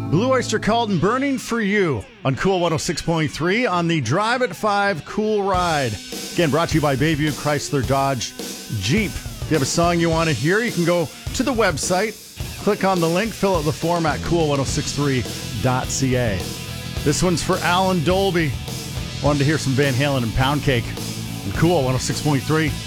Blue Oyster Cult and Burning for You on Cool 106.3 on the Drive at 5 Cool Ride. Again, brought to you by Bayview Chrysler Dodge Jeep. If you have a song you want to hear, you can go to the website, click on the link, fill out the form at cool1063.ca. This one's for Alan Dolby. Wanted to hear some Van Halen and Pound Cake on Cool 106.3.